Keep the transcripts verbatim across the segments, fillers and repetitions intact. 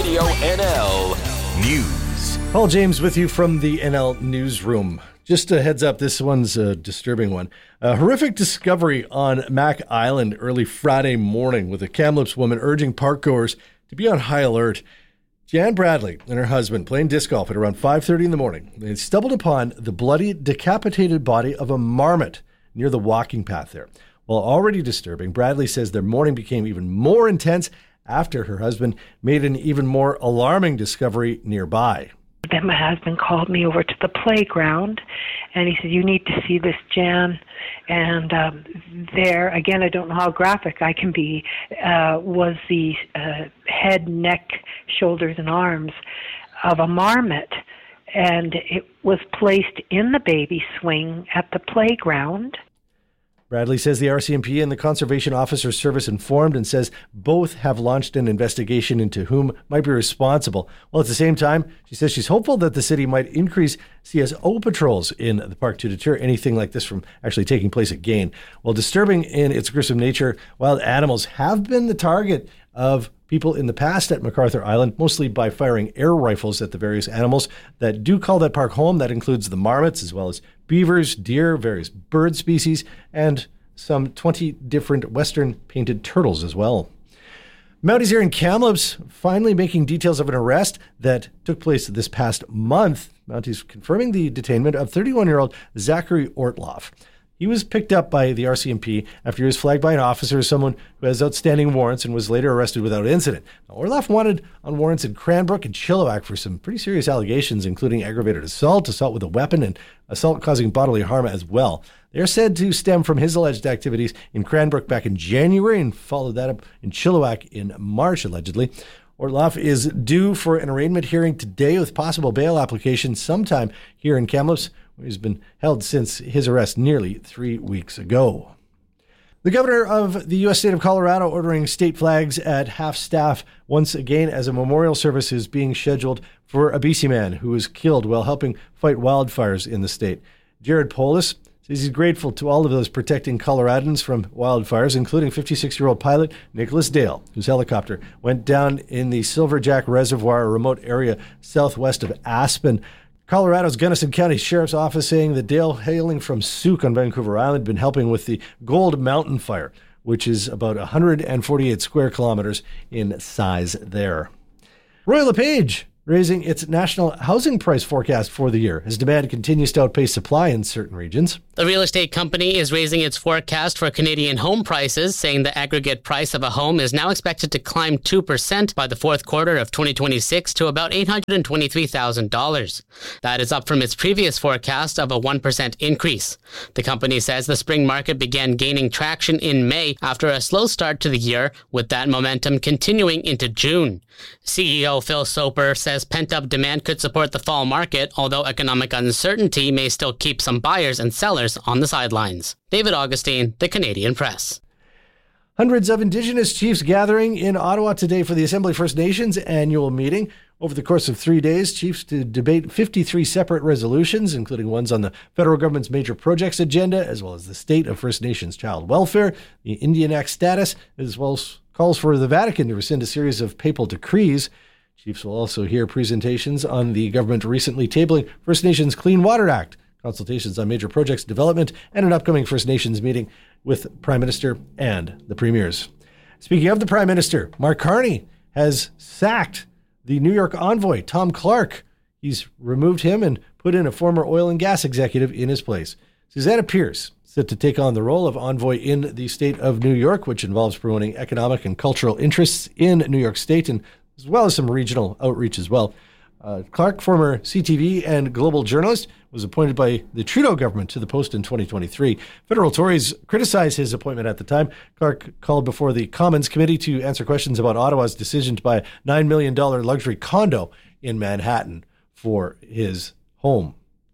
Radio N L News. Paul James with you from the N L Newsroom. Just a heads up, this one's a disturbing one. A horrific discovery on Mac Island early Friday morning with a Kamloops woman urging parkgoers to be on high alert. Jan Bradley and her husband playing disc golf at around five thirty in the morning. They stumbled upon the bloody, decapitated body of a marmot near the walking path there. While already disturbing, Bradley says their morning became even more intense after her husband made an even more alarming discovery nearby. Then my husband called me over to the playground, and he said, "You need to see this, Jan." And um, there, again, I don't know how graphic I can be, uh, was the uh, head, neck, shoulders, and arms of a marmot. And it was placed in the baby swing at the playground. Bradley says the R C M P and the Conservation Officer Service informed and says both have launched an investigation into whom might be responsible. Well, at the same time, she says she's hopeful that the city might increase C S O patrols in the park to deter anything like this from actually taking place again. While disturbing in its gruesome nature, wild animals have been the target of people in the past at MacArthur Island, mostly by firing air rifles at the various animals that do call that park home. That includes the marmots, as well as beavers, deer, various bird species, and some twenty different western painted turtles as well. Mounties here in Kamloops finally making details of an arrest that took place this past month. Mounties confirming the detainment of thirty-one-year-old Zachary Ortloff. He was picked up by the R C M P after he was flagged by an officer as someone who has outstanding warrants and was later arrested without incident. Now, Ortloff wanted on warrants in Cranbrook and Chilliwack for some pretty serious allegations, including aggravated assault, assault with a weapon, and assault causing bodily harm as well. They're said to stem from his alleged activities in Cranbrook back in January and followed that up in Chilliwack in March, allegedly. Ortloff is due for an arraignment hearing today with possible bail application sometime here in Kamloops, where he's been held since his arrest nearly three weeks ago. The governor of the U S state of Colorado ordering state flags at half-staff once again as a memorial service is being scheduled for a B C man who was killed while helping fight wildfires in the state. Jared Polis says he's grateful to all of those protecting Coloradans from wildfires, including fifty-six-year-old pilot Nicholas Dale, whose helicopter went down in the Silverjack Reservoir, a remote area southwest of Aspen. Colorado's Gunnison County Sheriff's Office saying that Dale, hailing from Souk on Vancouver Island, been helping with the Gold Mountain Fire, which is about one hundred forty-eight square kilometers in size there. Royal LePage raising its national housing price forecast for the year as demand continues to outpace supply in certain regions. The real estate company is raising its forecast for Canadian home prices, saying the aggregate price of a home is now expected to climb two percent by the fourth quarter of twenty twenty-six to about eight hundred twenty-three thousand dollars. That is up from its previous forecast of a one percent increase. The company says the spring market began gaining traction in May after a slow start to the year, with that momentum continuing into June. C E O Phil Soper says pent-up demand could support the fall market, although economic uncertainty may still keep some buyers and sellers on the sidelines. David Augustine, The Canadian Press. Hundreds of Indigenous chiefs gathering in Ottawa today for the Assembly First Nations annual meeting. Over the course of three days, chiefs to debate fifty-three separate resolutions, including ones on the federal government's major projects agenda, as well as the state of First Nations child welfare, the Indian Act status, as well as calls for the Vatican to rescind a series of papal decrees. Chiefs will also hear presentations on the government recently tabling First Nations Clean Water Act, consultations on major projects development, and an upcoming First Nations meeting with Prime Minister and the Premiers. Speaking of the Prime Minister, Mark Carney has sacked the New York envoy, Tom Clark. He's removed him and put in a former oil and gas executive in his place. Susanna Pierce, set to take on the role of envoy in the state of New York, which involves promoting economic and cultural interests in New York State, and as well as some regional outreach as well. Uh, Clark, former C T V and global journalist, was appointed by the Trudeau government to the post in twenty twenty-three. Federal Tories criticized his appointment at the time. Clark called before the Commons Committee to answer questions about Ottawa's decision to buy a nine million dollars luxury condo in Manhattan for his home.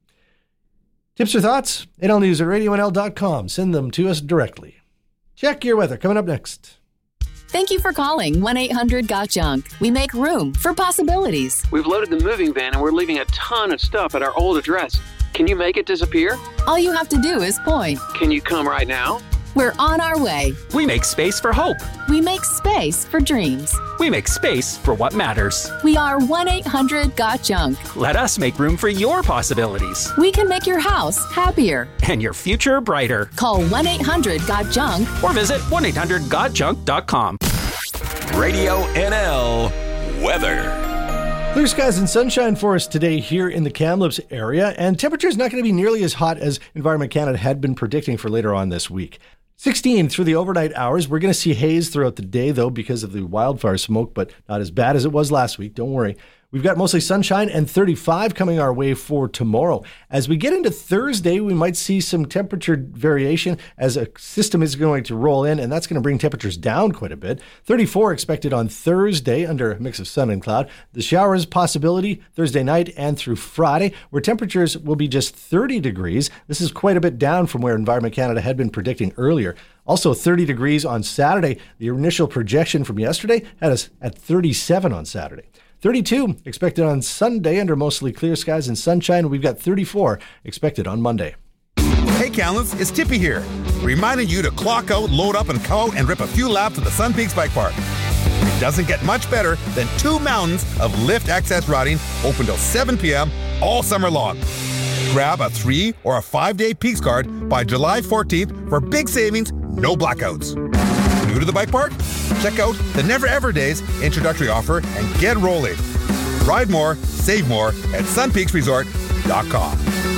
Tips or thoughts? N L News at radio N L dot com. Send them to us directly. Check your weather coming up next. Thank you for calling one eight hundred got junk. We make room for possibilities. We've loaded the moving van and we're leaving a ton of stuff at our old address. Can you make it disappear? All you have to do is point. Can you come right now? We're on our way. We make space for hope. We make space for dreams. We make space for what matters. We are one eight hundred got junk. Let us make room for your possibilities. We can make your house happier. And your future brighter. Call one eight hundred got junk or visit one eight hundred got junk dot com. Radio N L weather. Clear skies and sunshine for us today here in the Kamloops area, and temperatures not going to be nearly as hot as Environment Canada had been predicting for later on this week. sixteen through the overnight hours. We're going to see haze throughout the day, though, because of the wildfire smoke, but not as bad as it was last week. Don't worry. We've got mostly sunshine and thirty-five coming our way for tomorrow. As we get into Thursday, we might see some temperature variation as a system is going to roll in, and that's going to bring temperatures down quite a bit. thirty-four expected on Thursday under a mix of sun and cloud. The showers possibility Thursday night and through Friday, where temperatures will be just thirty degrees. This is quite a bit down from where Environment Canada had been predicting earlier. Also thirty degrees on Saturday. The initial projection from yesterday had us at thirty-seven on Saturday. thirty-two expected on Sunday under mostly clear skies and sunshine. We've got thirty-four expected on Monday. Hey Kamloops, it's Tippy here, reminding you to clock out, load up, and go out and rip a few laps at the Sun Peaks Bike Park. It doesn't get much better than two mountains of lift access riding open till seven p.m. all summer long. Grab a three or a five-day Peaks card by July fourteenth for big savings, no blackouts. New to the bike park? Check out the Never Ever Days introductory offer and get rolling. Ride more, save more at sun peaks resort dot com.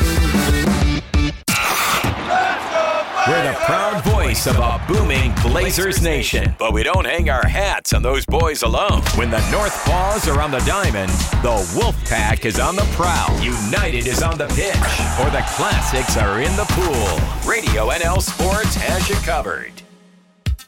We're the proud voice of a booming Blazers nation, but we don't hang our hats on those boys alone. When the North Paws are on the diamond, the Wolf Pack is on the prowl, United is on the pitch, or the Classics are in the pool. Radio N L Sports has you covered.